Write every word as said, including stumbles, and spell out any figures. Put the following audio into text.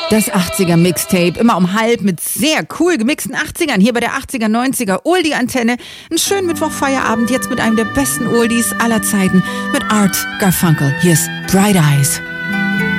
Das achtziger Mixtape, immer um halb mit sehr cool gemixten achtzigern, hier bei der achtziger, neunziger Oldie-Antenne. Einen schönen Mittwochfeierabend, jetzt mit einem der besten Oldies aller Zeiten, mit Art Garfunkel. Hier ist Bright Eyes.